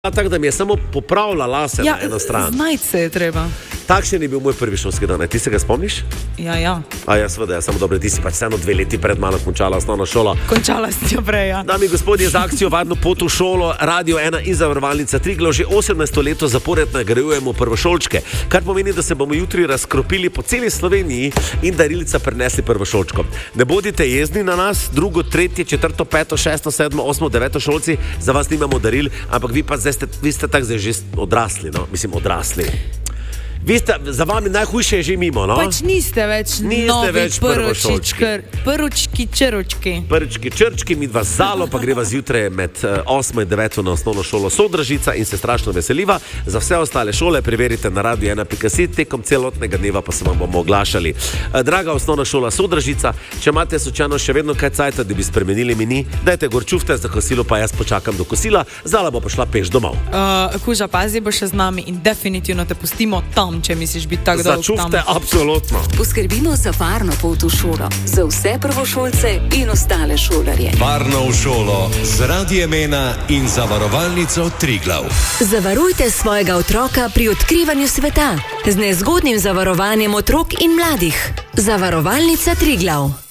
Tako da mi je samo popravila lase na eno stran. Znajti se je treba. Takšen je bil moj prvi šolski dan. Ti se ga spomniš? Ja. A ja, seveda, ja, samo dobro. Ti si pač vseeno 2 leti pred mano končala osnovno šolo. Končala si jo prej, ja. Dami in gospodje, z akcijo Varno pot v šolo, Radio 1 in Zavarovalnica Triglav že 18. leto zapored nagrajujemo prvošolčke, kar pomeni, da se bomo jutri razkropili po celi Sloveniji in darilca prinesli prvošolčkom. Ne bodite jezni na nas, 2., 3., 4., 5., 6., 7., 8., 9. šolci, za vas nimamo daril, ampak vi pa vi ste tako zdaj že odrasli, no? Mislim, odrasli. Za vami najhujše je že mimo, no? Pač niste več novi prvošolčki. Prvočki, črčki. Prvočki, črčki, mi dva zalo, pa greva zjutraj med 8. in 9. na osnovno šolo Sodražica in se strašno veseliva. Za vse ostale šole preverite na radio1.si, tekom celotnega dneva pa se vam bomo oglašali. Draga osnovna šola Sodražica, če imate slučajno še vedno kaj cajta, da bi spremenili meni, dajte gor čufte za kosilo, pa jaz počakam do kosila, Zala bo prišla peš domov. Kuža, pazi, bo še z nami in definitivno te pustimo tam, če misliš biti tako dolgo tam. Začufte, absolutno. Poskrbimo za varno pot v šolo, za vse prvošolce in ostale šolarje. Varno v šolo z Radiem 1 in Zavarovalnico Triglav. Zavarujte svojega otroka pri odkrivanju sveta z nezgodnim zavarovanjem otrok in mladih. Zavarovalnica Triglav.